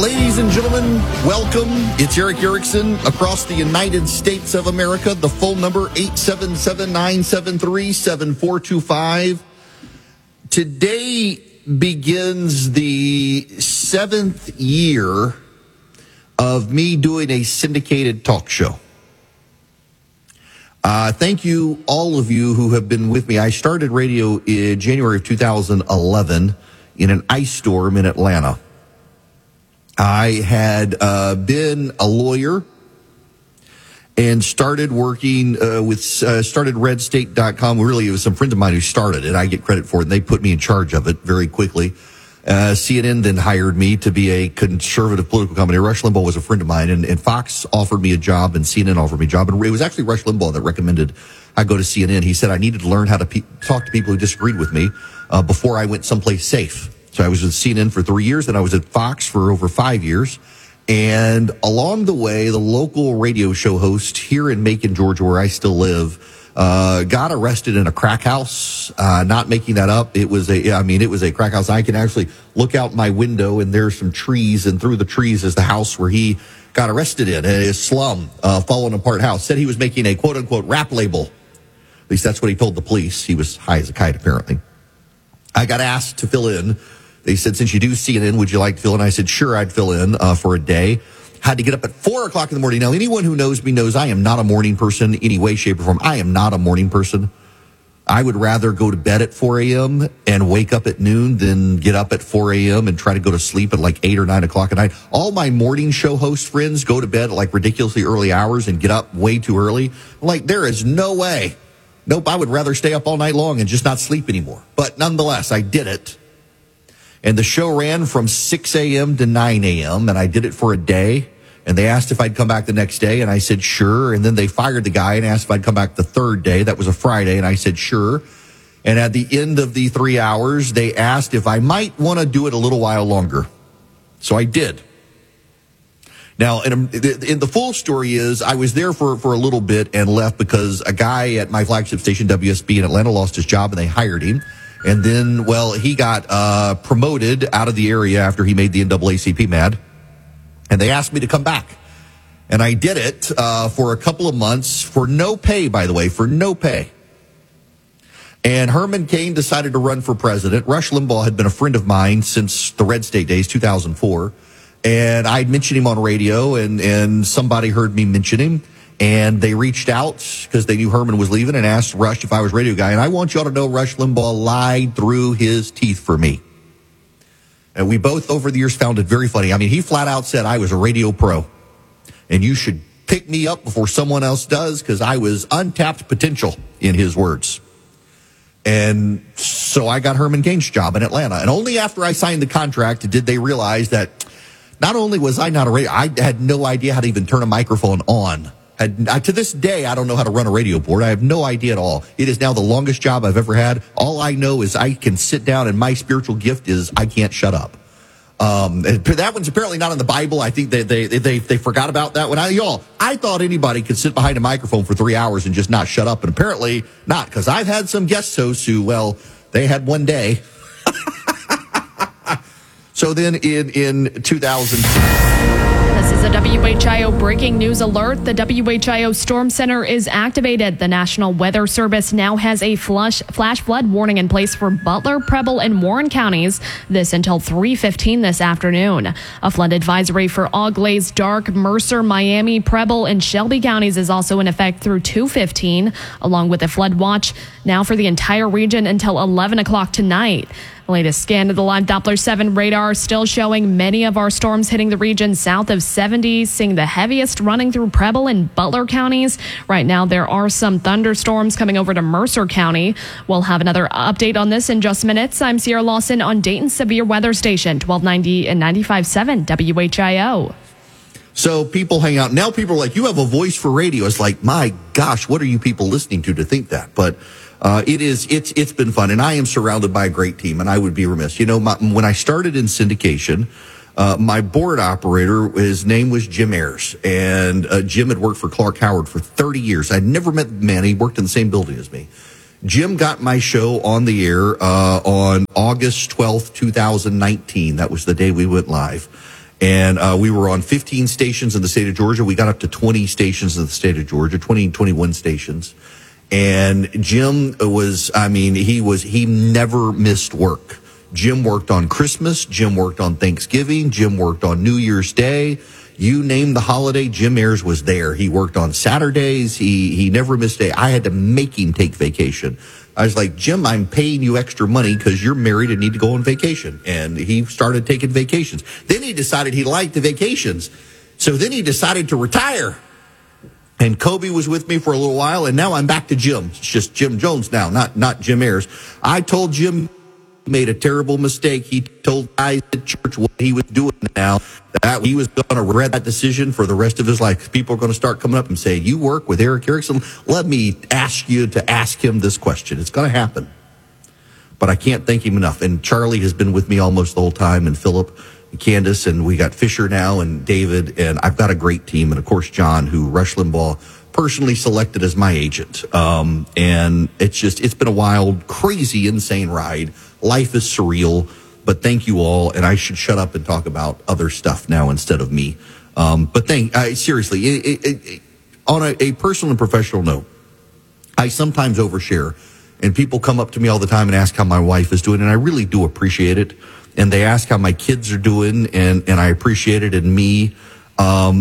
Ladies and gentlemen, welcome. It's Eric Erickson across the United States of America. The phone number, 877-973-7425. Today begins the 7th year of me doing a syndicated talk show. Thank you, all of you who have been with me. I started radio in January of 2011 in an ice storm in Atlanta. I had been a lawyer and started working started redstate.com. Really, it was some friend of mine who started it. I get credit for it, and they put me in charge of it very quickly. CNN then hired me to be a conservative political commentator. Rush Limbaugh was a friend of mine, and Fox offered me a job, and CNN offered me a job. And it was actually Rush Limbaugh that recommended I go to CNN. He said I needed to learn how to talk to people who disagreed with me before I went someplace safe. So I was with CNN for 3 years, then I was at Fox for over 5 years. And along the way, the local radio show host here in Macon, Georgia, where I still live, got arrested in a crack house. Not making that up. It was a crack house. I can actually look out my window and there's some trees, and through the trees is the house where he got arrested in a slum, fallen apart house. Said he was making a quote unquote rap label. At least that's what he told the police. He was high as a kite, apparently. I got asked to fill in. They said, since you do CNN, would you like to fill in? I said, sure, I'd fill in for a day. Had to get up at 4 o'clock in the morning. Now, anyone who knows me knows I am not a morning person in any way, shape, or form. I am not a morning person. I would rather go to bed at 4 a.m. and wake up at noon than get up at 4 a.m. and try to go to sleep at like 8 or 9 o'clock at night. All my morning show host friends go to bed at like ridiculously early hours and get up way too early. Like, there is no way. Nope, I would rather stay up all night long and just not sleep anymore. But nonetheless, I did it. And the show ran from 6 a.m. to 9 a.m., and I did it for a day. And they asked if I'd come back the next day, and I said, sure. And then they fired the guy and asked if I'd come back the third day. That was a Friday, and I said, sure. And at the end of the 3 hours, they asked if I might want to do it a little while longer. So I did. Now, and the full story is I was there for a little bit and left because a guy at my flagship station, WSB in Atlanta, lost his job, and they hired him. And then, well, he got promoted out of the area after he made the NAACP mad. And they asked me to come back. And I did it for a couple of months for no pay, by the way, for no pay. And Herman Cain decided to run for president. Rush Limbaugh had been a friend of mine since the Red State days, 2004. And I'd mentioned him on radio, and somebody heard me mention him. And they reached out because they knew Herman was leaving and asked Rush if I was radio guy. And I want y'all to know Rush Limbaugh lied through his teeth for me. And we both over the years found it very funny. I mean, he flat out said I was a radio pro. And you should pick me up before someone else does because I was untapped potential, in his words. And so I got Herman Cain's job in Atlanta. And only after I signed the contract did they realize that not only was I not a radio, I had no idea how to even turn a microphone on. To this day, I don't know how to run a radio board. I have no idea at all. It is now the longest job I've ever had. All I know is I can sit down, and my spiritual gift is I can't shut up. That one's apparently not in the Bible. I think they forgot about that one. I thought anybody could sit behind a microphone for 3 hours and just not shut up, and apparently not, because I've had some guest hosts who, well, they had one day. So then in 2000... This is a WHIO breaking news alert. The WHIO Storm Center is activated. The National Weather Service now has a flash flood warning in place for Butler, Preble, and Warren counties. This until 3:15 this afternoon. A flood advisory for Auglaize, Darke, Mercer, Miami, Preble, and Shelby counties is also in effect through 2:15, along with a flood watch now for the entire region until 11 o'clock tonight. The latest scan of the live Doppler 7 radar still showing many of our storms hitting the region south of 70, seeing the heaviest running through Preble and Butler counties. Right now, there are some thunderstorms coming over to Mercer County. We'll have another update on this in just minutes. I'm Sierra Lawson on Dayton's Severe Weather Station, 1290 and 95.7 WHIO. So people hang out. Now people are like, you have a voice for radio. It's like, my gosh, what are you people listening to think that? But it's been fun, and I am surrounded by a great team, and I would be remiss. When I started in syndication, my board operator, his name was Jim Ayers, and Jim had worked for Clark Howard for 30 years. I'd never met the man. He worked in the same building as me. Jim got my show on the air on August 12th, 2019. That was the day we went live. And we were on 15 stations in the state of Georgia. We got up to 20 stations in the state of Georgia, 21 stations. And Jim was, he never missed work. Jim worked on Christmas. Jim worked on Thanksgiving. Jim worked on New Year's Day. You name the holiday, Jim Ayers was there. He worked on Saturdays. He never missed a day. I had to make him take vacation. I was like, Jim, I'm paying you extra money because you're married and need to go on vacation. And he started taking vacations. Then he decided he liked the vacations. So then he decided to retire. And Kobe was with me for a little while, and now I'm back to Jim. It's just Jim Jones now, not Jim Ayers. I told Jim he made a terrible mistake. He told guys at church what he was doing now, that he was going to regret that decision for the rest of his life. People are going to start coming up and saying, you work with Eric Erickson? Let me ask you to ask him this question. It's going to happen. But I can't thank him enough. And Charlie has been with me almost the whole time, and Philip, Candace, and we got Fisher now, and David, and I've got a great team, and of course John, who Rush Limbaugh personally selected as my agent. And it's been a wild, crazy, insane ride. Life is surreal, but thank you all, and I should shut up and talk about other stuff now instead of me. But seriously, on a personal and professional note, I sometimes overshare, and people come up to me all the time and ask how my wife is doing, and I really do appreciate it. And they ask how my kids are doing, and I appreciate it, and me. And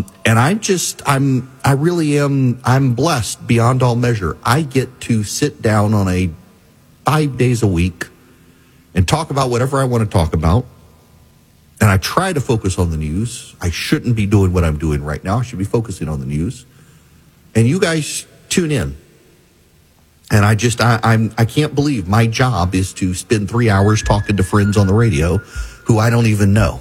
I really am, I'm blessed beyond all measure. I get to sit down on 5 days a week and talk about whatever I want to talk about. And I try to focus on the news. I shouldn't be doing what I'm doing right now. I should be focusing on the news. And you guys tune in. And I can't believe my job is to spend 3 hours talking to friends on the radio who I don't even know,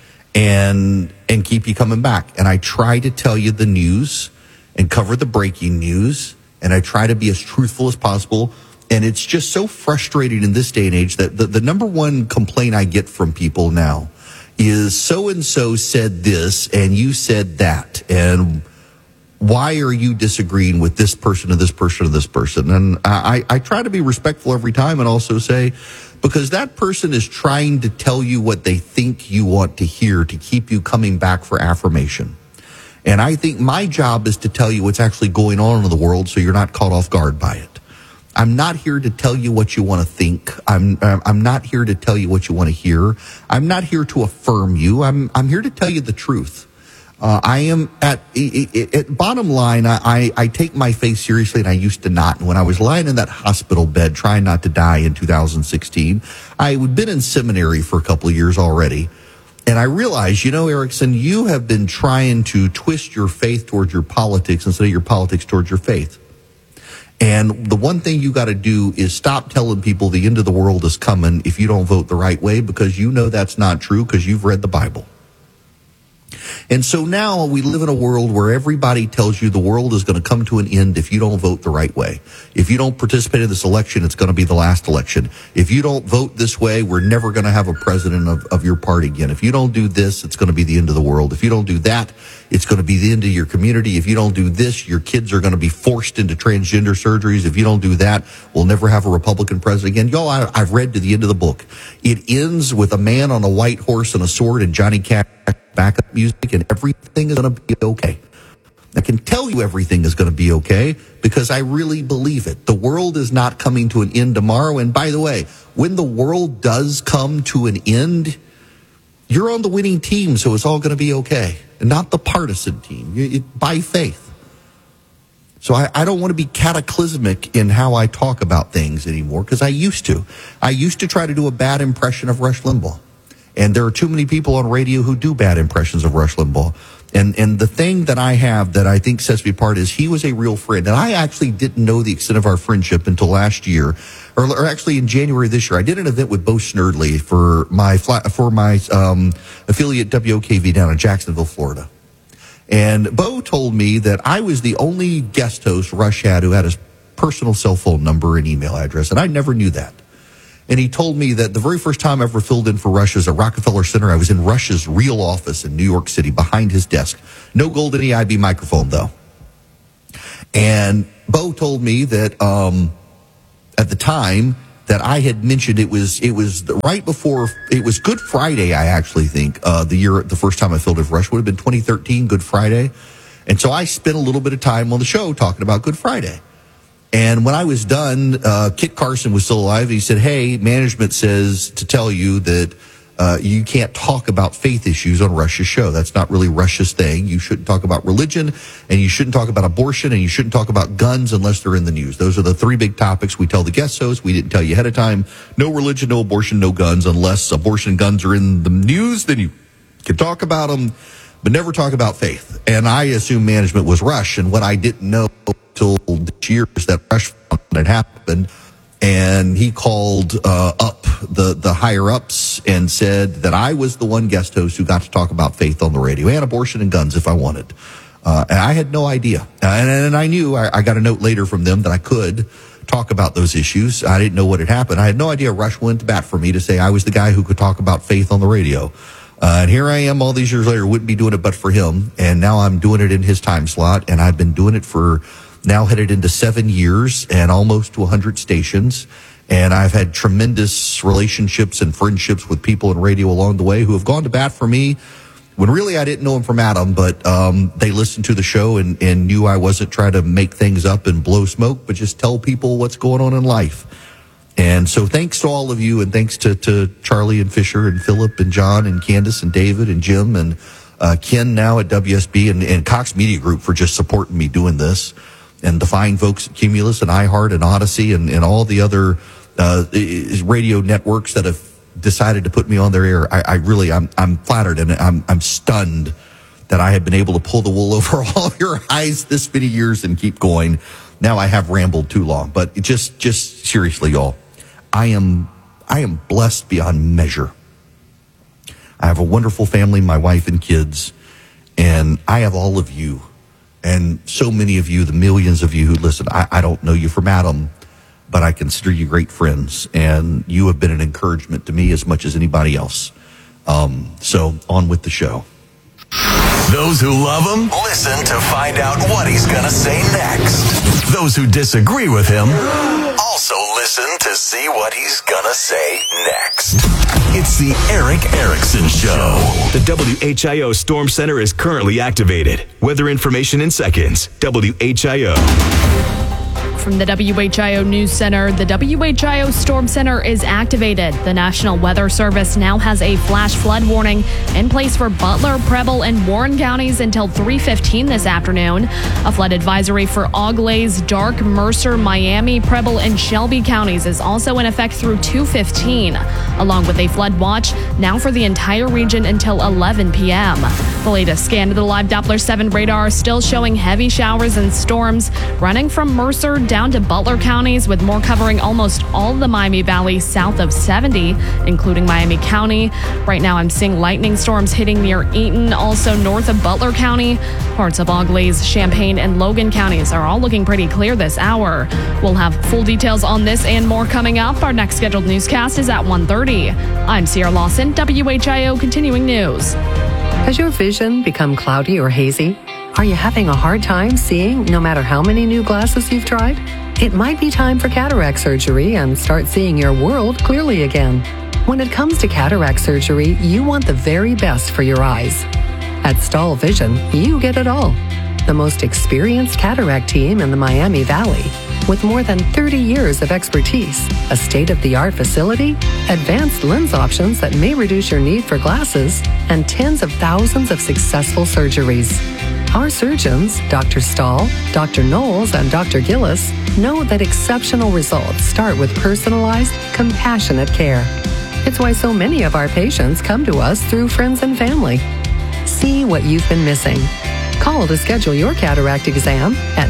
and keep you coming back. And I try to tell you the news and cover the breaking news, and I try to be as truthful as possible. And it's just so frustrating in this day and age that the number one complaint I get from people now is so-and-so said this and you said that, and why are you disagreeing with this person or this person or this person? And I try to be respectful every time, and also say, because that person is trying to tell you what they think you want to hear to keep you coming back for affirmation. And I think my job is to tell you what's actually going on in the world so you're not caught off guard by it. I'm not here to tell you what you want to think. I'm not here to tell you what you want to hear. I'm not here to affirm you. I'm here to tell you the truth. I am at bottom line, I take my faith seriously, and I used to not. And when I was lying in that hospital bed trying not to die in 2016, I had been in seminary for a couple of years already. And I realized, Erickson, you have been trying to twist your faith towards your politics instead of your politics towards your faith. And the one thing you got to do is stop telling people the end of the world is coming if you don't vote the right way, because that's not true, because you've read the Bible. And so now we live in a world where everybody tells you the world is going to come to an end if you don't vote the right way. If you don't participate in this election, it's going to be the last election. If you don't vote this way, we're never going to have a president of your party again. If you don't do this, it's going to be the end of the world. If you don't do that, it's going to be the end of your community. If you don't do this, your kids are going to be forced into transgender surgeries. If you don't do that, we'll never have a Republican president again. Y'all, I've read to the end of the book. It ends with a man on a white horse and a sword and Johnny Cash backup music, and everything is going to be okay. I can tell you everything is going to be okay because I really believe it. The world is not coming to an end tomorrow. And by the way, when the world does come to an end, you're on the winning team, so it's all going to be okay. And not the partisan team, by faith. So I don't want to be cataclysmic in how I talk about things anymore, because I used to. I used to try to do a bad impression of Rush Limbaugh. And there are too many people on radio who do bad impressions of Rush Limbaugh. And the thing that I have that I think sets me apart is he was a real friend. And I actually didn't know the extent of our friendship until last year, or actually in January this year. I did an event with Bo Snerdley for my affiliate WOKV down in Jacksonville, Florida. And Bo told me that I was the only guest host Rush had who had his personal cell phone number and email address. And I never knew that. And he told me that the very first time I ever filled in for Rush was at Rockefeller Center. I was in Rush's real office in New York City behind his desk. No golden EIB microphone, though. And Bo told me that at the time that I had mentioned it was right before, it was Good Friday, I actually think, the first time I filled in for Rush would have been 2013, Good Friday. And so I spent a little bit of time on the show talking about Good Friday. And when I was done, Kit Carson was still alive. He said, hey, management says to tell you that you can't talk about faith issues on Rush's show. That's not really Rush's thing. You shouldn't talk about religion, and you shouldn't talk about abortion, and you shouldn't talk about guns unless they're in the news. Those are the three big topics we tell the guest hosts. We didn't tell you ahead of time. No religion, no abortion, no guns. Unless abortion and guns are in the news, then you can talk about them, but never talk about faith. And I assumed management was Rush, and what I didn't know until this year is that Rush had happened. And he called up the higher-ups and said that I was the one guest host who got to talk about faith on the radio and abortion and guns if I wanted. And I had no idea. And I knew, I got a note later from them that I could talk about those issues. I didn't know what had happened. I had no idea Rush went to bat for me to say I was the guy who could talk about faith on the radio. And here I am all these years later, wouldn't be doing it but for him. And now I'm doing it in his time slot, and I've been doing it for now headed into 7 years and almost to 100 stations. And I've had tremendous relationships and friendships with people in radio along the way who have gone to bat for me when really I didn't know them from Adam, but they listened to the show and knew I wasn't trying to make things up and blow smoke, but just tell people what's going on in life. And so thanks to all of you, and thanks to Charlie and Fisher and Philip and John and Candace and David and Jim and Ken now at WSB and Cox Media Group for just supporting me doing this. And the fine folks at Cumulus and iHeart and Odyssey and all the other radio networks that have decided to put me on their air. I'm flattered, and I'm stunned that I have been able to pull the wool over all of your eyes this many years and keep going. Now I have rambled too long, but just seriously, y'all, I am blessed beyond measure. I have a wonderful family, my wife and kids, and I have all of you. And so many of you, the millions of you who listen, I don't know you from Adam, but I consider you great friends. And you have been an encouragement to me as much as anybody else. So on with the show. Those who love him, listen to find out what he's going to say next. Those who disagree with him, also listen to see what he's going to say next. It's the Erick Erickson Show. The WHIO Storm Center is currently activated. Weather information in seconds. WHIO. From the WHIO News Center, the WHIO Storm Center is activated. The National Weather Service now has a flash flood warning in place for Butler, Preble, and Warren counties until 3:15 this afternoon. A flood advisory for Auglaize, Darke, Mercer, Miami, Preble, and Shelby counties is also in effect through 2:15, along with a flood watch now for the entire region until 11 p.m. The latest scan of the live Doppler 7 radar is still showing heavy showers and storms running from Mercer down to Butler counties, with more covering almost all of the Miami Valley south of 70, including Miami County. Right now I'm seeing lightning storms hitting near Eaton, also north of Butler County. Parts of Auglaize, Champaign, and Logan counties are all looking pretty clear this hour. We'll have full details on this and more coming up. Our next scheduled newscast is at 1:30. I'm Sierra Lawson, WHIO Continuing News. Has your vision become cloudy or hazy? Are you having a hard time seeing no matter how many new glasses you've tried? It might be time for cataract surgery and start seeing your world clearly again. When it comes to cataract surgery, you want the very best for your eyes. At Stahl Vision, you get it all. The most experienced cataract team in the Miami Valley, with more than 30 years of expertise, a state-of-the-art facility, advanced lens options that may reduce your need for glasses, and tens of thousands of successful surgeries. Our surgeons, Dr. Stahl, Dr. Knowles, and Dr. Gillis, know that exceptional results start with personalized, compassionate care. It's why so many of our patients come to us through friends and family. See what you've been missing. Call to schedule your cataract exam at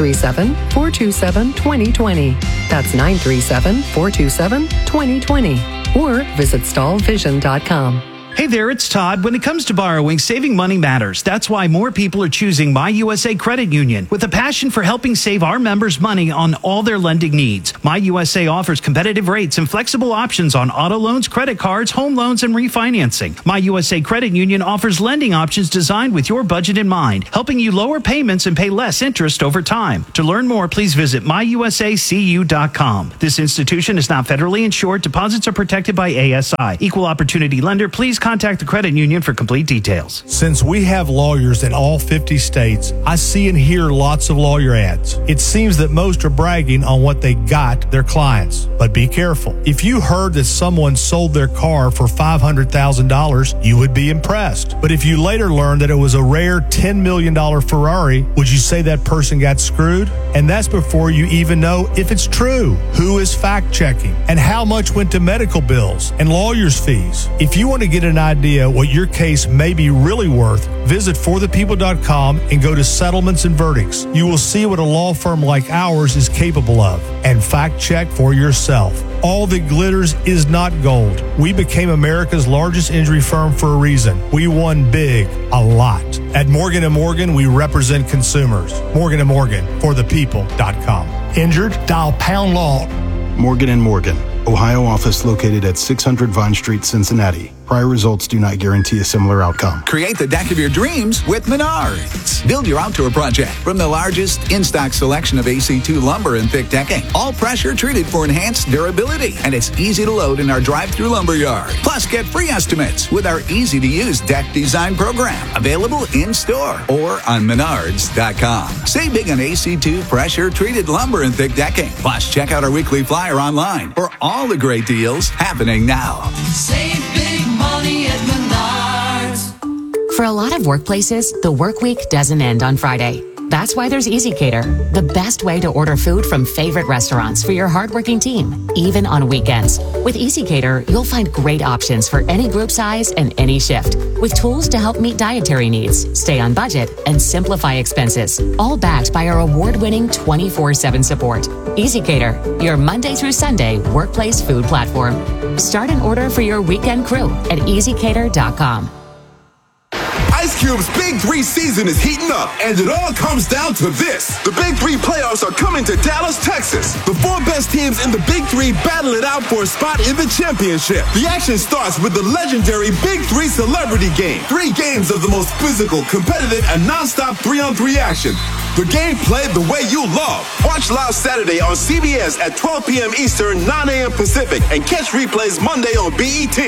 937-427-2020. That's 937-427-2020. Or visit stahlvision.com. Hey there, it's Todd. When it comes to borrowing, saving money matters. That's why more people are choosing My USA Credit Union with a passion for helping save our members money on all their lending needs. My USA offers competitive rates and flexible options on auto loans, credit cards, home loans, and refinancing. My USA Credit Union offers lending options designed with your budget in mind, helping you lower payments and pay less interest over time. To learn more, please visit myusacu.com. This institution is not federally insured. Deposits are protected by ASI. Equal opportunity lender. Please contact the credit union for complete details. Since we have lawyers in all 50 states, I see and hear lots of lawyer ads. It seems that most are bragging on what they got their clients. But be careful. If you heard that someone sold their car for $500,000, you would be impressed. But if you later learned that it was a rare $10 million Ferrari, would you say that person got screwed? And that's before you even know if it's true. Who is fact checking? And how much went to medical bills and lawyers' fees? If you want to get an idea what your case may be really worth, visit forthepeople.com and go to settlements and verdicts. You will see what a law firm like ours is capable of, and fact check for yourself. All that glitters is not gold. We became America's largest injury firm for a reason. We won big, a lot. At Morgan & Morgan, we represent consumers. Morgan & Morgan, forthepeople.com. Injured? Dial pound law. Morgan & Morgan, Ohio office located at 600 Vine Street, Cincinnati. Prior results do not guarantee a similar outcome. Create the deck of your dreams with Menards. Build your outdoor project from the largest in-stock selection of AC2 lumber and thick decking. All pressure treated for enhanced durability. And it's easy to load in our drive-through lumber yard. Plus, get free estimates with our easy-to-use deck design program. Available in-store or on Menards.com. Save big on AC2 pressure treated lumber and thick decking. Plus, check out our weekly flyer online for all the great deals happening now. Save big money at Menards. For a lot of workplaces, the work week doesn't end on Friday. That's why there's EasyCater, the best way to order food from favorite restaurants for your hardworking team, even on weekends. With EasyCater, you'll find great options for any group size and any shift, with tools to help meet dietary needs, stay on budget, and simplify expenses, all backed by our award-winning 24/7 support. EasyCater, your Monday through Sunday workplace food platform. Start an order for your weekend crew at easycater.com. Ice Cube's Big 3 season is heating up, and it all comes down to this. The Big 3 playoffs are coming to Dallas, Texas. The 4 best teams in the Big 3 battle it out for a spot in the championship. The action starts with the legendary Big 3 Celebrity Game. 3 games of the most physical, competitive, and nonstop 3-on-3 action. The game played the way you love. Watch live Saturday on CBS at 12 p.m. Eastern, 9 a.m. Pacific, and catch replays Monday on BET.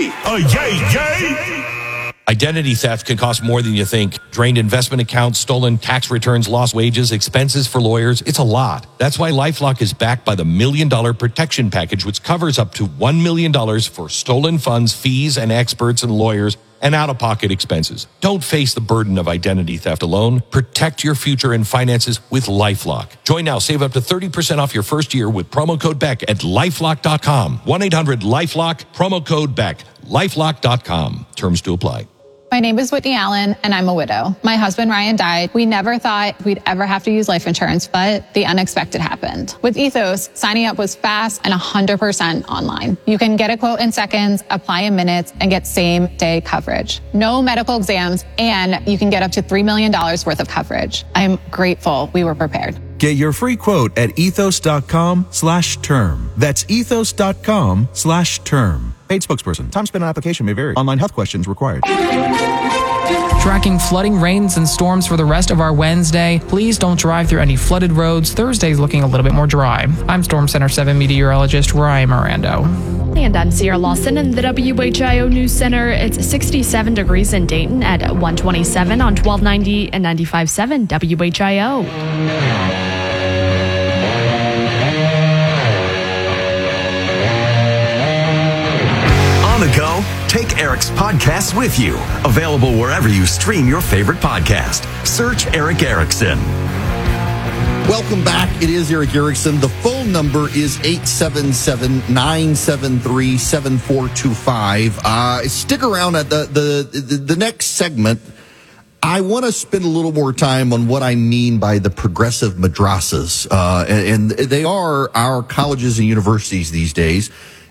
Yay! Identity theft can cost more than you think. Drained investment accounts, stolen tax returns, lost wages, expenses for lawyers. It's a lot. That's why LifeLock is backed by the $1 Million Protection Package, which covers up to $1 million for stolen funds, fees, and experts and lawyers, and out-of-pocket expenses. Don't face the burden of identity theft alone. Protect your future and finances with LifeLock. Join now. Save up to 30% off your first year with promo code BECK at LifeLock.com. 1-800-LifeLock, promo code BECK. LifeLock.com. Terms to apply. My name is Whitney Allen, and I'm a widow. My husband, Ryan, died. We never thought we'd ever have to use life insurance, but the unexpected happened. With Ethos, signing up was fast and 100% online. You can get a quote in seconds, apply in minutes, and get same-day coverage. No medical exams, and you can get up to $3 million worth of coverage. I'm grateful we were prepared. Get your free quote at ethos.com/term. That's ethos.com/term. Paid spokesperson. Time spent on application may vary. Online health questions required. Tracking flooding, rains, and storms for the rest of our Wednesday. Please don't drive through any flooded roads. Thursday's looking a little bit more dry. I'm Storm Center 7 meteorologist Ryan Mirando. And I'm Sierra Lawson in the WHIO News Center. It's 67 degrees in Dayton at 127 on 1290 and 95.7 WHIO. On the go, take Eric's podcasts with you. Available wherever you stream your favorite podcast. Search Eric Erickson. Welcome back. It is Eric Erickson. The phone number is 877-973-7425. Stick around at the next segment. I want to spend a little more time on what I mean by the progressive madrasas. And they are our colleges and universities these days.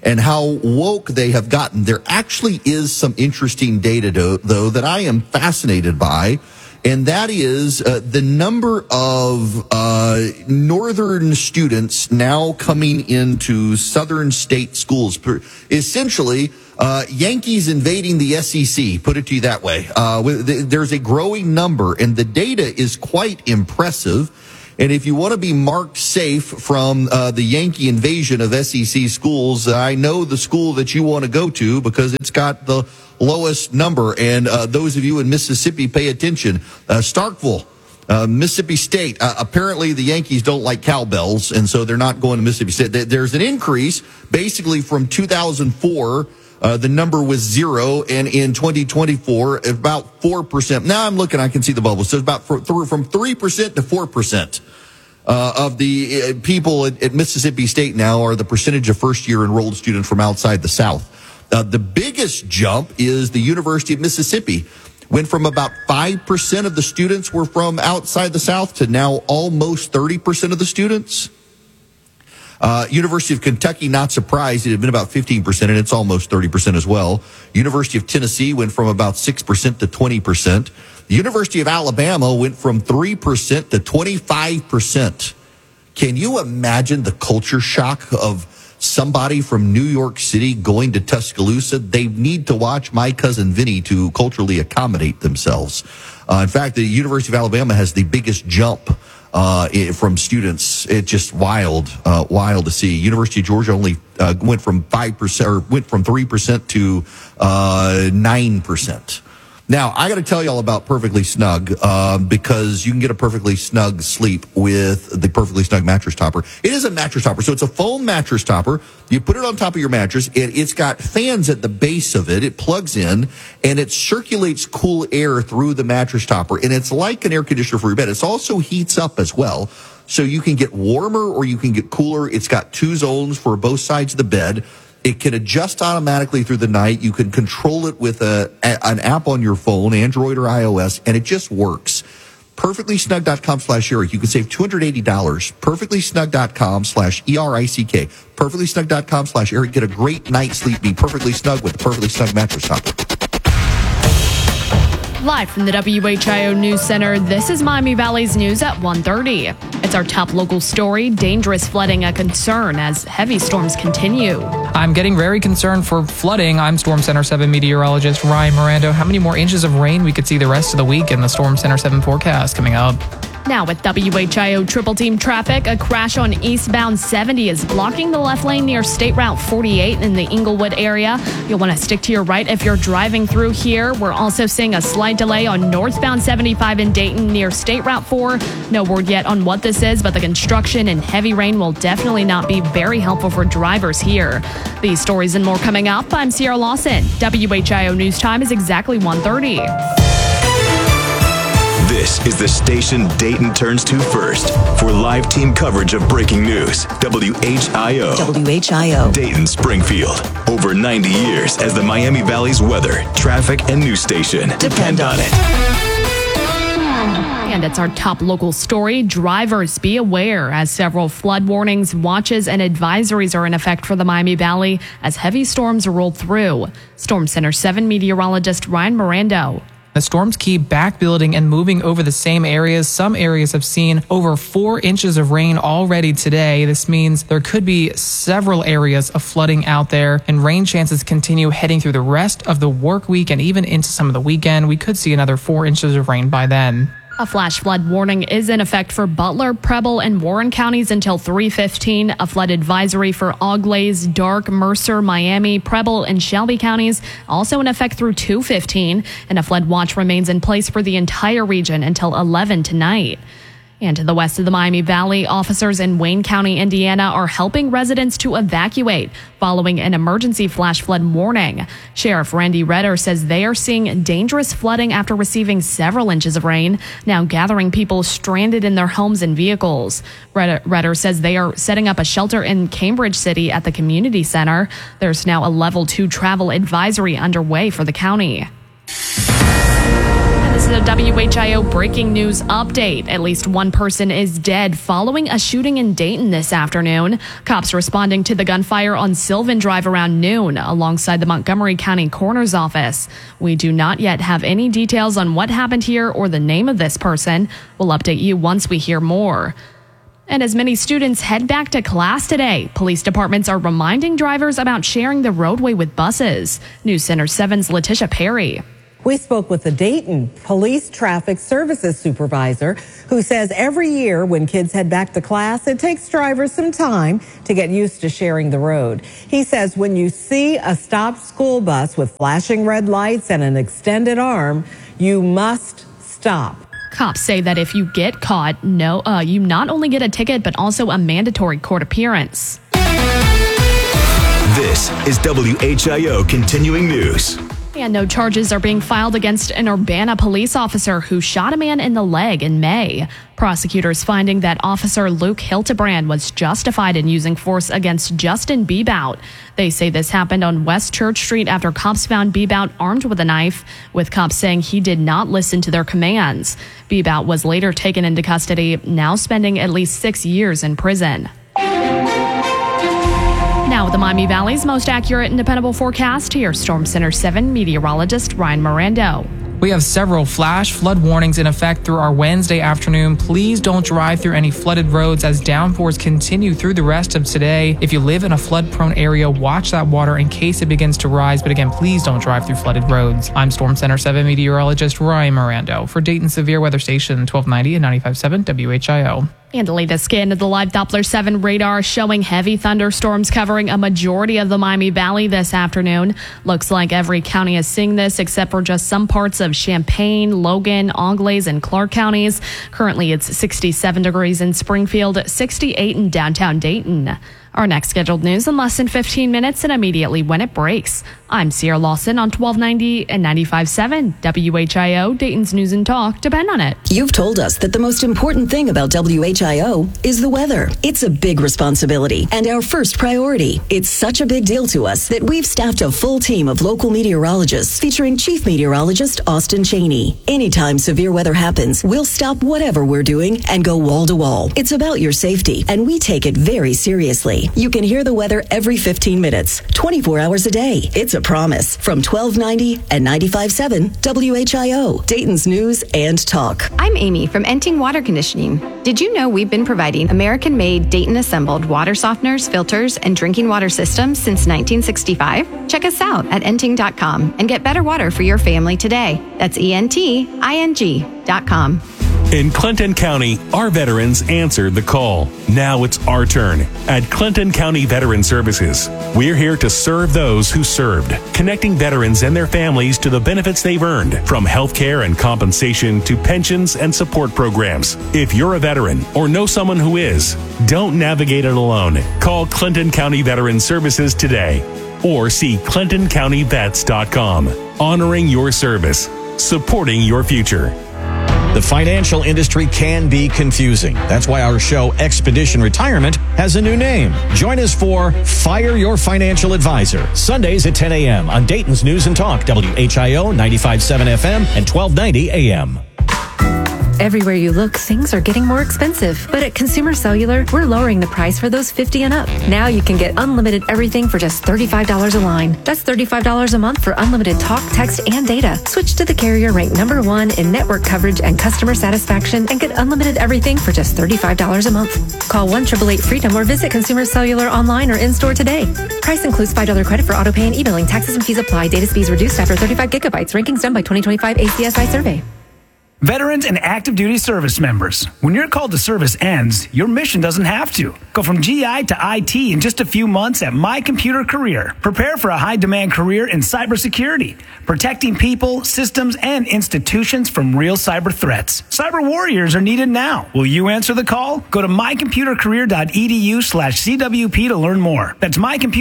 and how woke they have gotten. There actually is some interesting data, though, that I am fascinated by, and that is the number of northern students now coming into southern state schools. Essentially, Yankees invading the SEC, put it to you that way. There's a growing number, and the data is quite impressive. And if you want to be marked safe from the Yankee invasion of SEC schools, I know the school that you want to go to because it's got the lowest number. And those of you in Mississippi, pay attention. Starkville, Mississippi State. Apparently, the Yankees don't like cowbells, and so they're not going to Mississippi State. There's an increase, basically, from 2004. The number was 0, and in 2024, about 4%. Now I'm looking, I can see the bubble. So it's about from 3% to 4% of the people at Mississippi State now are the percentage of first-year enrolled students from outside the South. The biggest jump is the University of Mississippi. Went from about 5% of the students were from outside the South to now almost 30% of the students. University of Kentucky, not surprised. It had been about 15%, and it's almost 30% as well. University of Tennessee went from about 6% to 20%. The University of Alabama went from 3% to 25%. Can you imagine the culture shock of somebody from New York City going to Tuscaloosa? They need to watch My Cousin Vinny to culturally accommodate themselves. In fact, the University of Alabama has the biggest jump from students. It's just wild to see. University of Georgia only went from 5% or went from 3% to 9%. Now, I got to tell you all about Perfectly Snug because you can get a perfectly snug sleep with the Perfectly Snug mattress topper. It is a mattress topper, so it's a foam mattress topper. You put it on top of your mattress, and it's got fans at the base of it. It plugs in, and it circulates cool air through the mattress topper, and it's like an air conditioner for your bed. It also heats up as well, so you can get warmer or you can get cooler. It's got 2 zones for both sides of the bed. It can adjust automatically through the night. You can control it with an app on your phone, Android or iOS, and it just works. PerfectlySnug.com/Eric. You can save $280. PerfectlySnug.com/ERICK. PerfectlySnug.com/Eric. Get a great night's sleep. Be perfectly snug with the Perfectly Snug mattress topper. Live from the WHIO News Center, this is Miami Valley's News at 1:30. It's our top local story. Dangerous flooding a concern as heavy storms continue. I'm getting very concerned for flooding. I'm Storm Center 7 meteorologist Ryan Miranda. How many more inches of rain we could see the rest of the week in the Storm Center 7 forecast coming up? Now with WHIO Triple Team traffic, a crash on eastbound 70 is blocking the left lane near State Route 48 in the Inglewood area. You'll want to stick to your right if you're driving through here. We're also seeing a slight delay on northbound 75 in Dayton near State Route 4. No word yet on what this is, but the construction and heavy rain will definitely not be very helpful for drivers here. These stories and more coming up. I'm Sierra Lawson. WHIO News Time is exactly 1:30. This is the station Dayton turns to first for live team coverage of breaking news. WHIO. WHIO. Dayton Springfield. Over 90 years as the Miami Valley's weather, traffic, and news station. Depend on it. And it's our top local story. Drivers, be aware as several flood warnings, watches, and advisories are in effect for the Miami Valley as heavy storms roll through. Storm Center 7 meteorologist Ryan Miranda. The storms keep back building and moving over the same areas. Some areas have seen over 4 inches of rain already today. This means there could be several areas of flooding out there, and rain chances continue heading through the rest of the work week and even into some of the weekend. We could see another 4 inches of rain by then. A flash flood warning is in effect for Butler, Preble, and Warren counties until 3:15. A flood advisory for Auglaize, Darke, Mercer, Miami, Preble, and Shelby counties also in effect through 2:15. And a flood watch remains in place for the entire region until 11 tonight. And to the west of the Miami Valley, officers in Wayne County, Indiana are helping residents to evacuate following an emergency flash flood warning. Sheriff Randy Redder says they are seeing dangerous flooding after receiving several inches of rain, now gathering people stranded in their homes and vehicles. Redder says they are setting up a shelter in Cambridge City at the community center. There's now a level 2 travel advisory underway for the county. This This is a WHIO breaking news update. At least one person is dead following a shooting in Dayton this afternoon. Cops responding to the gunfire on Sylvan Drive around noon alongside the Montgomery County Coroner's Office. We do not yet have any details on what happened here or the name of this person. We'll update you once we hear more. And as many students head back to class today, police departments are reminding drivers about sharing the roadway with buses. News Center 7's Letitia Perry. We spoke with the Dayton Police Traffic Services Supervisor, who says every year when kids head back to class, it takes drivers some time to get used to sharing the road. He says when you see a stopped school bus with flashing red lights and an extended arm, you must stop. Cops say that if you get caught, you not only get a ticket, but also a mandatory court appearance. This is WHIO Continuing News. And no charges are being filed against an Urbana police officer who shot a man in the leg in May. Prosecutors finding that Officer Luke Hildebrand was justified in using force against Justin Bebout. They say this happened on West Church Street after cops found Bebout armed with a knife, with cops saying he did not listen to their commands. Bebout was later taken into custody, now spending at least 6 years in prison. Now with the Miami Valley's most accurate and dependable forecast, here's Storm Center 7 meteorologist Ryan Mirando. We have several flash flood warnings in effect through our Wednesday afternoon. Please don't drive through any flooded roads as downpours continue through the rest of today. If you live in a flood-prone area, watch that water in case it begins to rise. But again, please don't drive through flooded roads. I'm Storm Center 7 meteorologist Ryan Mirando for Dayton Severe Weather Station 1290 and 95.7 WHIO. And the latest scan of the live Doppler 7 radar showing heavy thunderstorms covering a majority of the Miami Valley this afternoon. Looks like every county is seeing this except for just some parts of Champaign, Logan, Angles, and Clark counties. Currently, it's 67 degrees in Springfield, 68 in downtown Dayton. Our next scheduled news in less than 15 minutes and immediately when it breaks. I'm Sierra Lawson on 1290 and 95.7 WHIO, Dayton's News and Talk. Depend on it. You've told us that the most important thing about WHIO is the weather. It's a big responsibility and our first priority. It's such a big deal to us that we've staffed a full team of local meteorologists featuring Chief Meteorologist Austin Cheney. Anytime severe weather happens, we'll stop whatever we're doing and go wall to wall. It's about your safety, and we take it very seriously. You can hear the weather every 15 minutes, 24 hours a day. It's a promise from 1290 and 95.7 WHIO, Dayton's News and Talk. I'm Amy from Enting Water Conditioning. Did you know we've been providing American-made, Dayton-assembled water softeners, filters, and drinking water systems since 1965? Check us out at enting.com and get better water for your family today. That's ENTING.com. In Clinton County, our veterans answered the call. Now it's our turn. At Clinton County Veteran Services, we're here to serve those who served, connecting veterans and their families to the benefits they've earned, from health care and compensation to pensions and support programs. If you're a veteran or know someone who is, don't navigate it alone. Call Clinton County Veteran Services today or see ClintonCountyVets.com. Honoring your service, supporting your future. The financial industry can be confusing. That's why our show, Expedition Retirement, has a new name. Join us for Fire Your Financial Advisor, Sundays at 10 a.m. on Dayton's News and Talk, WHIO 95.7 FM and 1290 AM. Everywhere you look, things are getting more expensive. But at Consumer Cellular, we're lowering the price for those 50 and up. Now you can get unlimited everything for just $35 a line. That's $35 a month for unlimited talk, text, and data. Switch to the carrier ranked #1 in network coverage and customer satisfaction and get unlimited everything for just $35 a month. Call 1-888-FREEDOM or visit Consumer Cellular online or in-store today. Price includes $5 credit for auto pay and e-billing. Taxes and fees apply. Data speeds reduced after 35 gigabytes. Rankings done by 2025 ACSI survey. Veterans and active duty service members, when your call to service ends, your mission doesn't have to. Go from GI to IT in just a few months at My Computer Career. Prepare for a high-demand career in cybersecurity, protecting people, systems, and institutions from real cyber threats. Cyber warriors are needed now. Will you answer the call? Go to mycomputercareer.edu/CWP to learn more. That's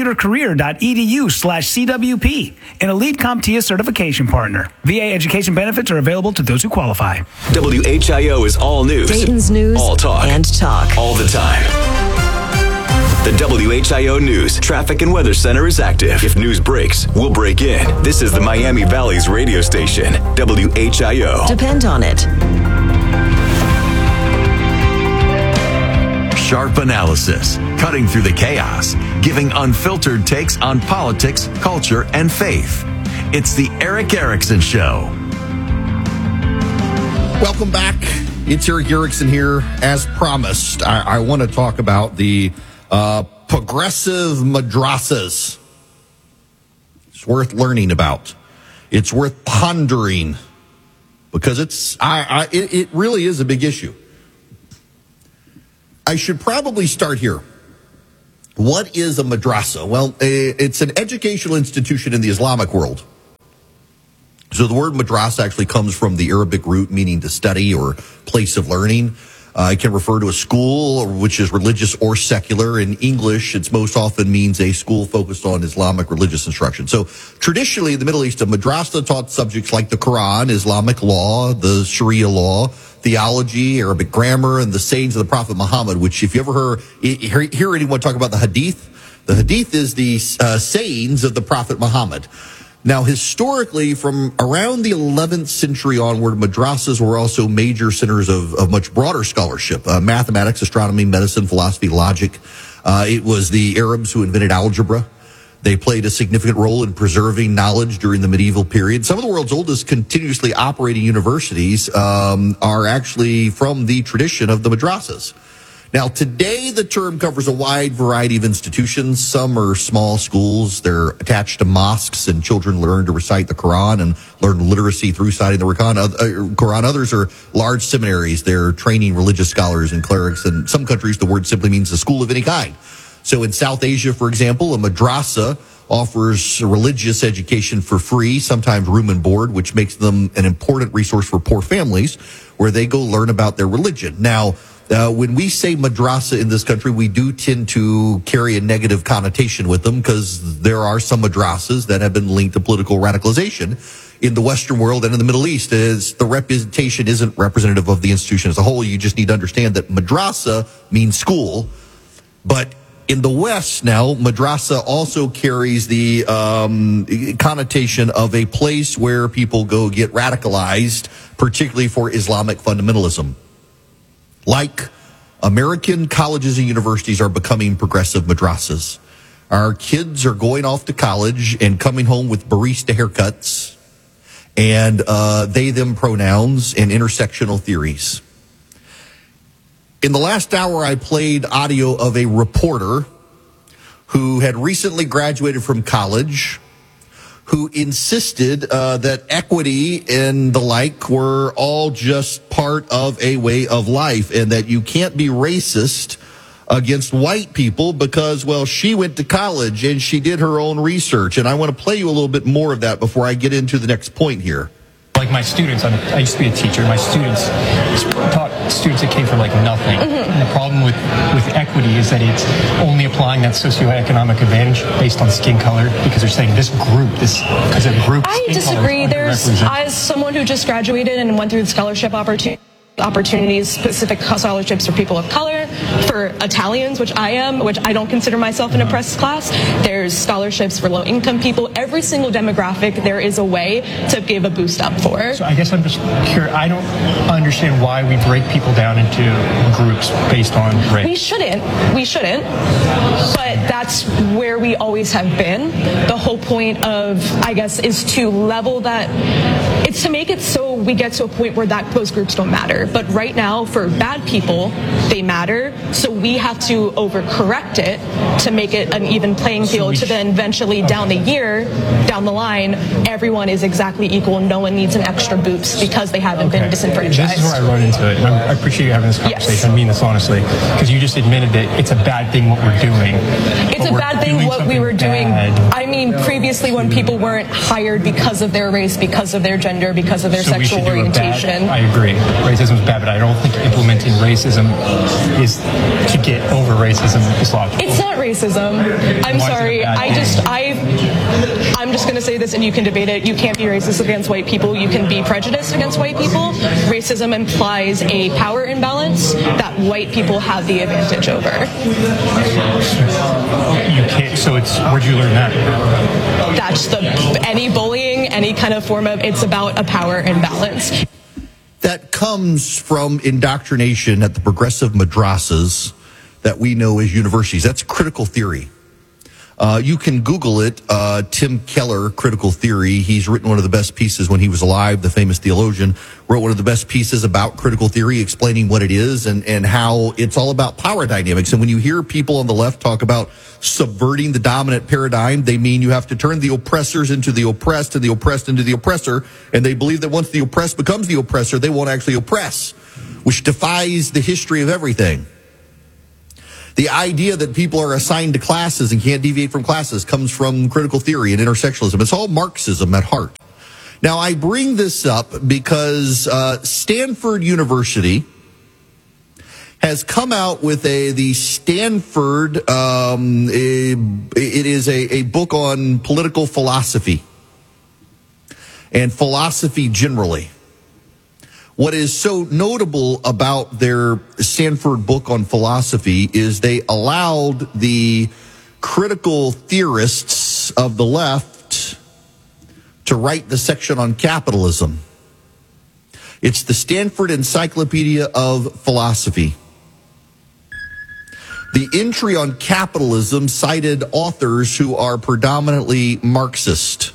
mycomputercareer.edu/CWP, an Elite CompTIA certification partner. VA education benefits are available to those who qualify. WHIO is all news, Dayton's News all talk, and Talk all the time. The WHIO News Traffic and Weather Center is active. If news breaks, we'll break in. This is the Miami Valley's radio station, WHIO. Depend on it. Sharp analysis, cutting through the chaos, giving unfiltered takes on politics, culture, and faith. It's the Erick Erickson Show. Welcome back. It's Erick Erickson here. As promised, I want to talk about the progressive madrasas. It's worth learning about. It's worth pondering because it really is a big issue. I should probably start here. What is a madrasa? Well, it's an educational institution in the Islamic world. So the word madrasa actually comes from the Arabic root meaning to study or place of learning. It can refer to a school, which is religious or secular. In English, it most often means a school focused on Islamic religious instruction. So traditionally in the Middle East, a madrasa taught subjects like the Quran, Islamic law, the Sharia law, theology, Arabic grammar, and the sayings of the Prophet Muhammad, which if you ever hear anyone talk about the hadith is the sayings of the Prophet Muhammad. Now, historically, from around the 11th century onward, madrasas were also major centers of much broader scholarship, mathematics, astronomy, medicine, philosophy, logic. It was the Arabs who invented algebra. They played a significant role in preserving knowledge during the medieval period. Some of the world's oldest continuously operating universities are actually from the tradition of the madrasas. Now, today, the term covers a wide variety of institutions. Some are small schools. They're attached to mosques, and children learn to recite the Quran and learn literacy through reciting the Quran. Others are large seminaries. They're training religious scholars and clerics. In some countries, the word simply means a school of any kind. So in South Asia, for example, a madrasa offers religious education for free, sometimes room and board, which makes them an important resource for poor families where they go learn about their religion. Now, when we say madrasa in this country, we do tend to carry a negative connotation with them because there are some madrasas that have been linked to political radicalization in the Western world and in the Middle East. As the representation isn't representative of the institution as a whole, you just need to understand that madrasa means school. But in the West now, madrasa also carries the connotation of a place where people go get radicalized, particularly for Islamic fundamentalism. Like American colleges and universities are becoming progressive madrasas. Our kids are going off to college and coming home with barista haircuts and they, them pronouns and intersectional theories. In the last hour, I played audio of a reporter who had recently graduated from college, who insisted that equity and the like were all just part of a way of life and that you can't be racist against white people because, well, she went to college and she did her own research. And I want to play you a little bit more of that before I get into the next point here. Like my students, I used to be a teacher. My students taught students that came from like nothing. Mm-hmm. And the problem with equity is that it's only applying that socioeconomic advantage based on skin color because they're saying this group, because a group. I disagree. As someone who just graduated and went through the scholarship opportunities, specific scholarships for people of color, for Italians, which I am, which I don't consider myself an oppressed class. There's scholarships for low-income people. Every single demographic, there is a way to give a boost up for. So I guess I'm just curious. I don't understand why we break people down into groups based on race. We shouldn't. But that's where we always have been. The whole point of, I guess, is to level that. It's to make it so we get to a point where those groups don't matter. But right now, for bad people, they matter. So we have to overcorrect it to make it an even playing field. So then eventually down the line, everyone is exactly equal. No one needs an extra boost because they haven't been disenfranchised. This is where I run into it. And I appreciate you having this conversation. Yes. I mean this honestly, because you just admitted that it's a bad thing what we're doing. It's a bad thing what we were doing. I mean, previously when people weren't hired because of their race, because of their gender, because of their sexual orientation. I agree. Racism is bad, but I don't think implementing racism is to get over racism is logical. It's not racism. I'm sorry. I'm just going to say this and you can debate it. You can't be racist against white people. You can be prejudiced against white people. racism implies a power imbalance that white people have the advantage over. You can't, so it's, where'd you learn that? That's any bullying, any kind of form of, it's about a power imbalance. That comes from indoctrination at the progressive madrasas that we know as universities. That's critical theory. You can Google it, Tim Keller, Critical Theory. He's written one of the best pieces when he was alive, the famous theologian, wrote one of the best pieces about critical theory, explaining what it is and how it's all about power dynamics. And when you hear people on the left talk about subverting the dominant paradigm, they mean you have to turn the oppressors into the oppressed and the oppressed into the oppressor. And they believe that once the oppressed becomes the oppressor, they won't actually oppress, which defies the history of everything. The idea that people are assigned to classes and can't deviate from classes comes from critical theory and intersectionalism. It's all Marxism at heart. Now, I bring this up because Stanford University has come out with the Stanford, it is a book on political philosophy and philosophy generally. What is so notable about their Stanford book on philosophy is they allowed the critical theorists of the left to write the section on capitalism. It's the Stanford Encyclopedia of Philosophy. The entry on capitalism cited authors who are predominantly Marxist.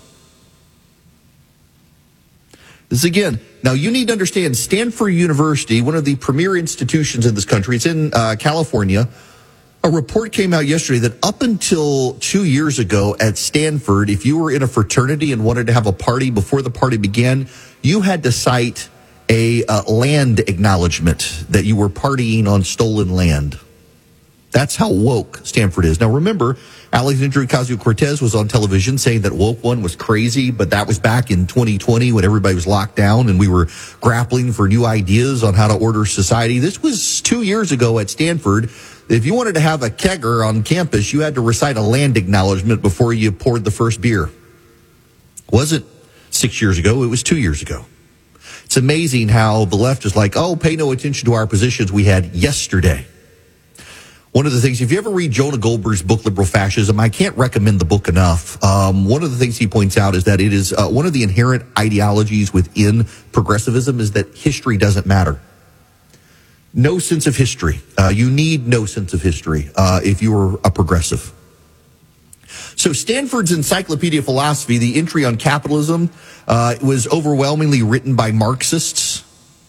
This again, now you need to understand Stanford University, one of the premier institutions in this country, it's in California. A report came out yesterday that up until 2 years ago at Stanford, if you were in a fraternity and wanted to have a party before the party began, you had to cite a land acknowledgement that you were partying on stolen land. That's how woke Stanford is. Now remember, Alexandria Ocasio-Cortez was on television saying that woke one was crazy, but that was back in 2020 when everybody was locked down and we were grappling for new ideas on how to order society. This was 2 years ago at Stanford. If you wanted to have a kegger on campus, you had to recite a land acknowledgement before you poured the first beer. It wasn't 6 years ago, it was 2 years ago. It's amazing how the left is like, oh, pay no attention to our positions we had yesterday. One of the things, if you ever read Jonah Goldberg's book, Liberal Fascism, I can't recommend the book enough. One of the things he points out is that it is one of the inherent ideologies within progressivism is that history doesn't matter. No sense of history. You need no sense of history if you were a progressive. So Stanford's Encyclopedia of Philosophy, the entry on capitalism, was overwhelmingly written by Marxists.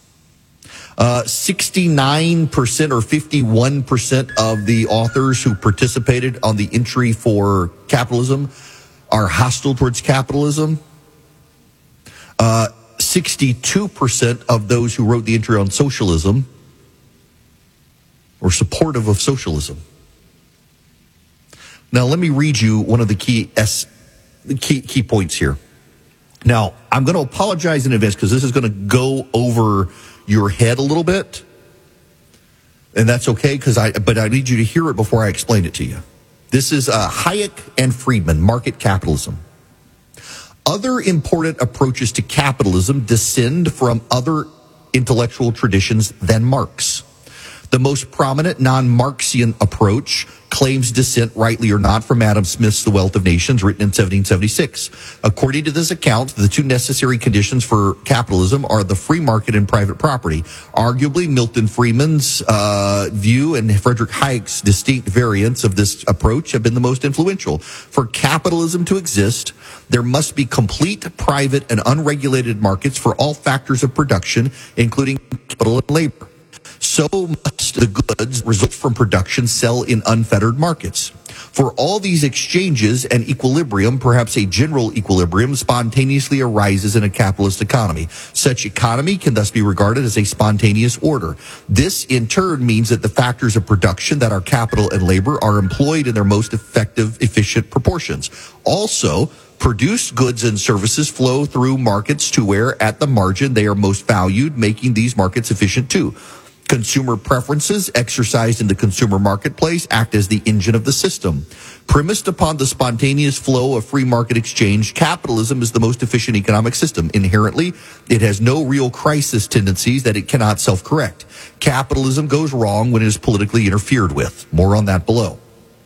69% or 51% of the authors who participated on the entry for capitalism are hostile towards capitalism. 62% of those who wrote the entry on socialism were supportive of socialism. Now, let me read you one of the key points here. Now, I'm going to apologize in advance because this is going to go over your head a little bit, and that's okay but I need you to hear it before I explain it to you. This is Hayek and Friedman, market capitalism. Other important approaches to capitalism descend from other intellectual traditions than Marx. The most prominent non-Marxian approach claims descent, rightly or not, from Adam Smith's The Wealth of Nations, written in 1776. According to this account, the two necessary conditions for capitalism are the free market and private property. Arguably, Milton Friedman's view and Friedrich Hayek's distinct variants of this approach have been the most influential. For capitalism to exist, there must be complete private and unregulated markets for all factors of production, including capital and labor. So must the goods result from production sell in unfettered markets. For all these exchanges, an equilibrium, perhaps a general equilibrium, spontaneously arises in a capitalist economy. Such economy can thus be regarded as a spontaneous order. This, in turn, means that the factors of production, that are capital and labor, are employed in their most effective, efficient proportions. Also, produced goods and services flow through markets to where, at the margin, they are most valued, making these markets efficient too. Consumer preferences exercised in the consumer marketplace act as the engine of the system. Premised upon the spontaneous flow of free market exchange, capitalism is the most efficient economic system. Inherently, it has no real crisis tendencies that it cannot self-correct. Capitalism goes wrong when it is politically interfered with. More on that below.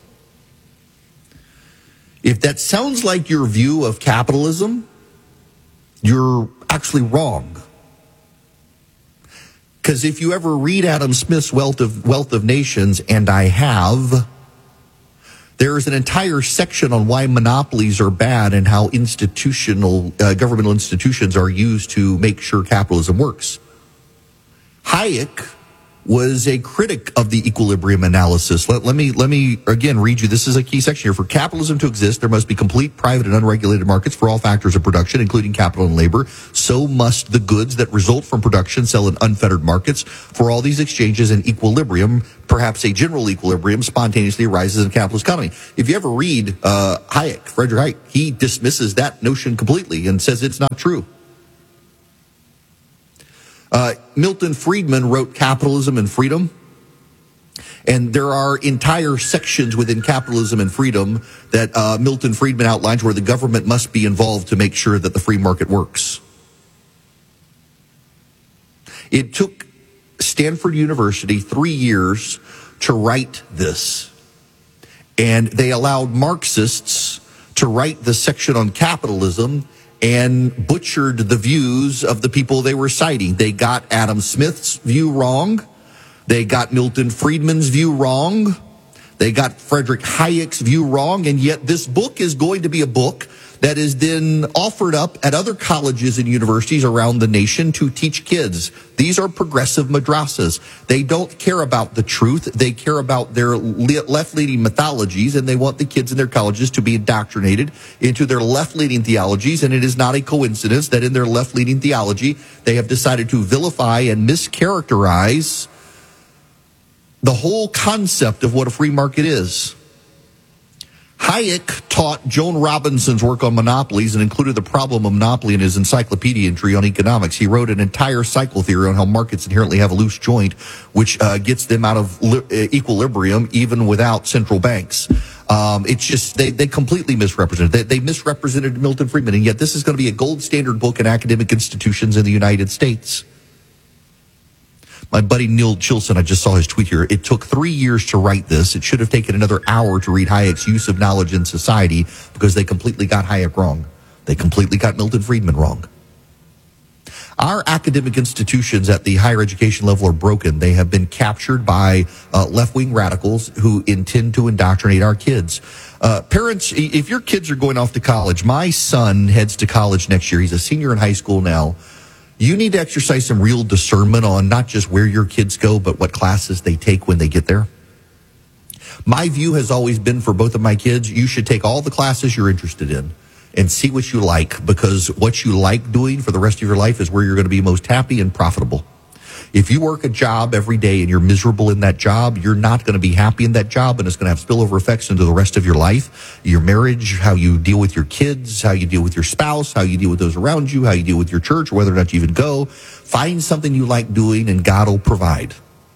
If that sounds like your view of capitalism, you're actually wrong. Because if you ever read Adam Smith's Wealth of Nations, and I have, there is an entire section on why monopolies are bad and how governmental institutions are used to make sure capitalism works. Hayek was a critic of the equilibrium analysis. Let me again read you. This is a key section here. For capitalism to exist, there must be complete private and unregulated markets for all factors of production, including capital and labor. So must the goods that result from production sell in unfettered markets. For all these exchanges, an equilibrium, perhaps a general equilibrium, spontaneously arises in a capitalist economy. If you ever read Hayek, Friedrich Hayek, he dismisses that notion completely and says it's not true. Milton Friedman wrote Capitalism and Freedom, and there are entire sections within Capitalism and Freedom that Milton Friedman outlines where the government must be involved to make sure that the free market works. It took Stanford University 3 years to write this, and they allowed Marxists to write the section on capitalism and butchered the views of the people they were citing. They got Adam Smith's view wrong. They got Milton Friedman's view wrong. They got Friedrich Hayek's view wrong. And yet this book is going to be a book that is then offered up at other colleges and universities around the nation to teach kids. These are progressive madrasas. They don't care about the truth. They care about their left-leaning mythologies, and they want the kids in their colleges to be indoctrinated into their left-leaning theologies. And it is not a coincidence that in their left-leaning theology, they have decided to vilify and mischaracterize the whole concept of what a free market is. Hayek taught Joan Robinson's work on monopolies and included the problem of monopoly in his encyclopedia entry on economics. He wrote an entire cycle theory on how markets inherently have a loose joint, which gets them out of equilibrium even without central banks. It's just they completely misrepresented. They misrepresented Milton Friedman, and yet this is going to be a gold standard book in academic institutions in the United States. My buddy Neil Chilson, I just saw his tweet here. It took 3 years to write this. It should have taken another hour to read Hayek's Use of Knowledge in Society, because they completely got Hayek wrong. They completely got Milton Friedman wrong. Our academic institutions at the higher education level are broken. They have been captured by left-wing radicals who intend to indoctrinate our kids. Parents, if your kids are going off to college, my son heads to college next year. He's a senior in high school now. You need to exercise some real discernment on not just where your kids go, but what classes they take when they get there. My view has always been for both of my kids, you should take all the classes you're interested in and see what you like, because what you like doing for the rest of your life is where you're going to be most happy and profitable. If you work a job every day and you're miserable in that job, you're not going to be happy in that job, and it's going to have spillover effects into the rest of your life, your marriage, how you deal with your kids, how you deal with your spouse, how you deal with those around you, how you deal with your church, whether or not you even go. Find something you like doing, and God will provide.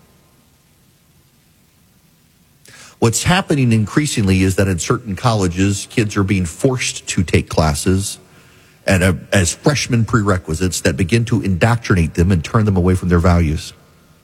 What's happening increasingly is that in certain colleges, kids are being forced to take classes and as freshman prerequisites that begin to indoctrinate them and turn them away from their values.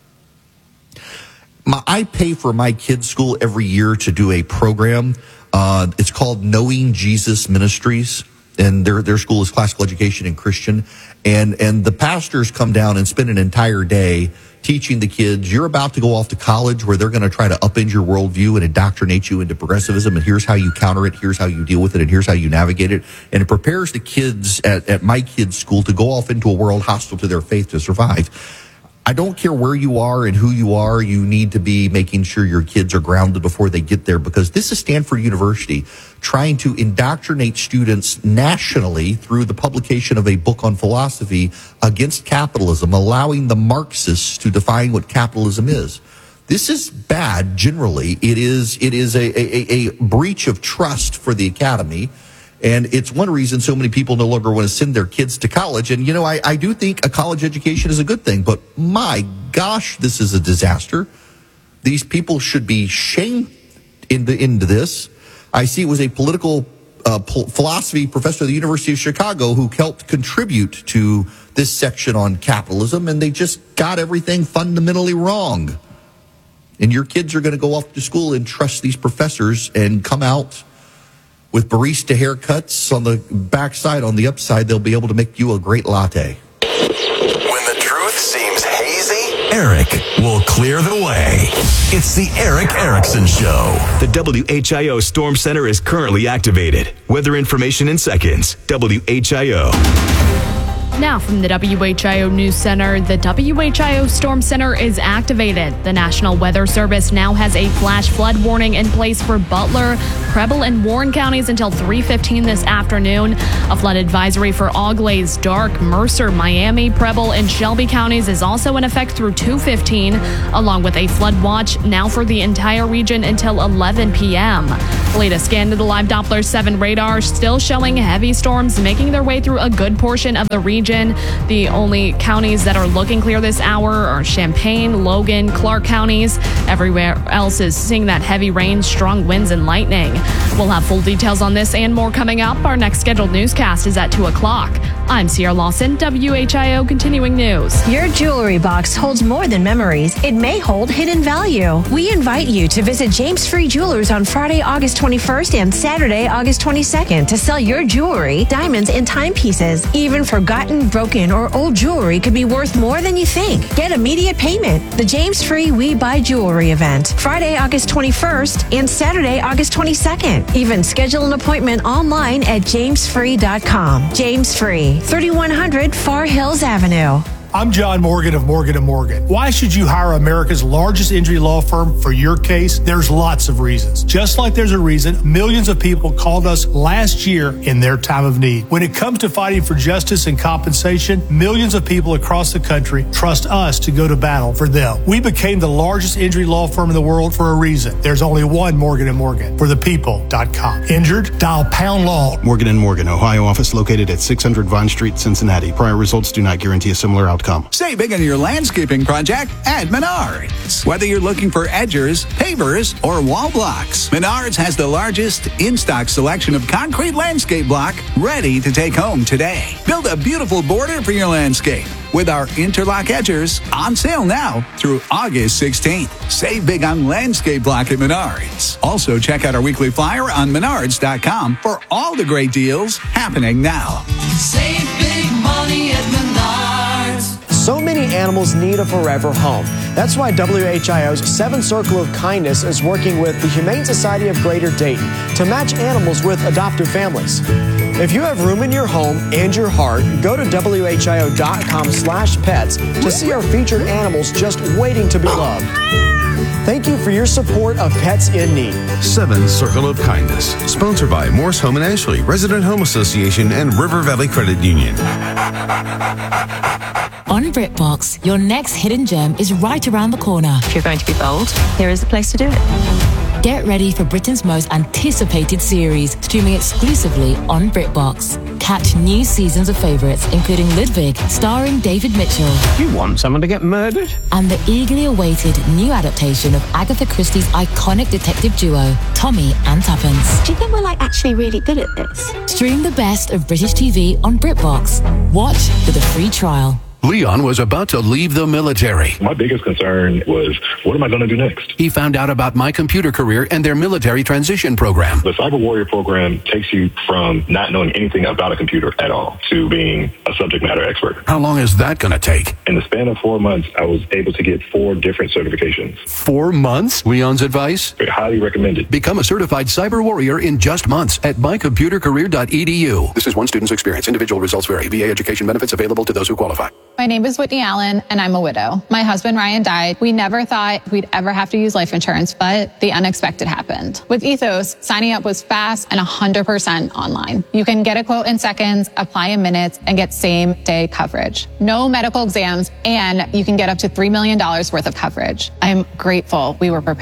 I pay for my kids' school every year to do a program. It's called Knowing Jesus Ministries, and their school is classical education and Christian. And the pastors come down and spend an entire day teaching the kids, you're about to go off to college where they're going to try to upend your worldview and indoctrinate you into progressivism, and here's how you counter it, here's how you deal with it, and here's how you navigate it. And it prepares the kids at my kids' school to go off into a world hostile to their faith to survive. I don't care where you are and who you are, you need to be making sure your kids are grounded before they get there, because this is Stanford University trying to indoctrinate students nationally through the publication of a book on philosophy against capitalism, allowing the Marxists to define what capitalism is. This is bad generally. It is a breach of trust for the academy. And it's one reason so many people no longer want to send their kids to college. And, I do think a college education is a good thing, but my gosh, this is a disaster. These people should be shamed into this. I see it was a political philosophy professor at the University of Chicago who helped contribute to this section on capitalism, and they just got everything fundamentally wrong. And your kids are going to go off to school and trust these professors and come out with barista haircuts on the backside. On the upside, they'll be able to make you a great latte. When the truth seems hazy, Eric will clear the way. It's the Eric Erickson Show. The WHIO Storm Center is currently activated. Weather information in seconds. WHIO. Now from the WHIO News Center, the WHIO Storm Center is activated. The National Weather Service now has a flash flood warning in place for Butler, Preble, and Warren counties until 3:15 this afternoon. A flood advisory for Auglaize, Darke, Mercer, Miami, Preble, and Shelby counties is also in effect through 2:15, along with a flood watch now for the entire region until 11 p.m. The latest scan to the live Doppler 7 radar still showing heavy storms making their way through a good portion of the region. The only counties that are looking clear this hour are Champaign, Logan, Clark counties. Everywhere else is seeing that heavy rain, strong winds, and lightning. We'll have full details on this and more coming up. Our next scheduled newscast is at 2 o'clock. I'm Sierra Lawson, WHIO Continuing News. Your jewelry box holds more than memories. It may hold hidden value. We invite you to visit James Free Jewelers on Friday, August 21st and Saturday, August 22nd to sell your jewelry, diamonds, and timepieces. Even forgotten, broken, or old jewelry could be worth more than you think. Get immediate payment. The James Free We Buy Jewelry event, Friday, August 21st and Saturday, August 22nd. Even schedule an appointment online at jamesfree.com. James Free, 3100 Far Hills Avenue. I'm John Morgan of Morgan & Morgan. Why should you hire America's largest injury law firm for your case? There's lots of reasons. Just like there's a reason millions of people called us last year in their time of need. When it comes to fighting for justice and compensation, millions of people across the country trust us to go to battle for them. We became the largest injury law firm in the world for a reason. There's only one Morgan & Morgan, for the people.com. Injured? Dial pound law. Morgan & Morgan, Ohio office located at 600 Vine Street, Cincinnati. Prior results do not guarantee a similar outcome. Save big on your landscaping project at Menards. Whether you're looking for edgers, pavers, or wall blocks, Menards has the largest in-stock selection of concrete landscape block ready to take home today. Build a beautiful border for your landscape with our interlock edgers on sale now through August 16th. Save big on landscape block at Menards. Also, check out our weekly flyer on Menards.com for all the great deals happening now. Save big money at Menards. So many animals need a forever home. That's why WHIO's 7 Circle of Kindness is working with the Humane Society of Greater Dayton to match animals with adoptive families. If you have room in your home and your heart, go to WHIO.com/pets to see our featured animals just waiting to be loved. Thank you for your support of Pets in Need. 7 Circle of Kindness, sponsored by Morse Home and Ashley, Resident Home Association, and River Valley Credit Union. On BritBox, your next hidden gem is right around the corner. If you're going to be bold, here is the place to do it. Get ready for Britain's most anticipated series, streaming exclusively on BritBox. Catch new seasons of favourites, including Ludwig, starring David Mitchell. You want someone to get murdered? And the eagerly awaited new adaptation of Agatha Christie's iconic detective duo, Tommy and Tuppence. Do you think we're actually really good at this? Stream the best of British TV on BritBox. Watch with a free trial. Leon was about to leave the military. My biggest concern was, what am I going to do next? He found out about My Computer Career and their military transition program. The Cyber Warrior program takes you from not knowing anything about a computer at all to being a subject matter expert. How long is that going to take? In the span of 4 months, I was able to get 4 different certifications. 4 months? Leon's advice? Highly recommended. Become a certified cyber warrior in just months at mycomputercareer.edu. This is one student's experience. Individual results vary. VA education benefits available to those who qualify. My name is Whitney Allen, and I'm a widow. My husband, Ryan, died. We never thought we'd ever have to use life insurance, but the unexpected happened. With Ethos, signing up was fast and 100% online. You can get a quote in seconds, apply in minutes, and get same-day coverage. No medical exams, and you can get up to $3 million worth of coverage. I'm grateful we were prepared.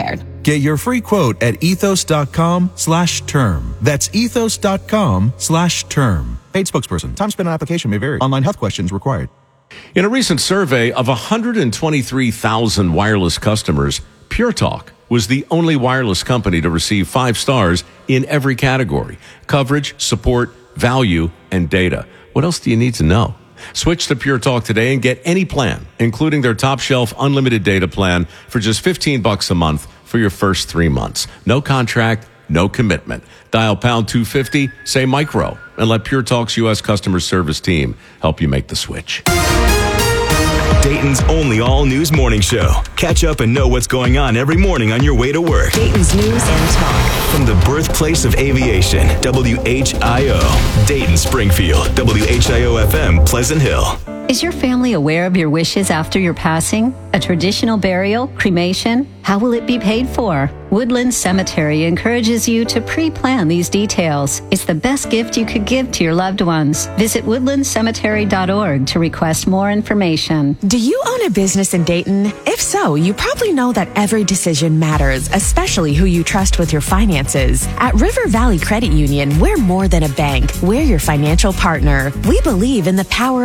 Get your free quote at ethos.com/term. That's ethos.com/term. Paid spokesperson. Time spent on application may vary. Online health questions required. In a recent survey of 123,000 wireless customers, Pure Talk was the only wireless company to receive 5 stars in every category: coverage, support, value, and data. What else do you need to know? Switch to Pure Talk today and get any plan, including their top shelf unlimited data plan for just $15 a month for your first 3 months. No contract, no commitment. Dial pound 250, say micro, and let Pure Talk's U.S. customer service team help you make the switch. Dayton's only all-news morning show. Catch up and know what's going on every morning on your way to work. Dayton's News and Talk. From the birthplace of aviation, WHIO. Dayton, Springfield, WHIO-FM, Pleasant Hill. Is your family aware of your wishes after your passing? A traditional burial? Cremation? How will it be paid for? Woodland Cemetery encourages you to pre-plan these details. It's the best gift you could give to your loved ones. Visit woodlandcemetery.org to request more information. Do you own a business in Dayton? If so, you probably know that every decision matters, especially who you trust with your finances. At River Valley Credit Union, we're more than a bank. We're your financial partner. We believe in the power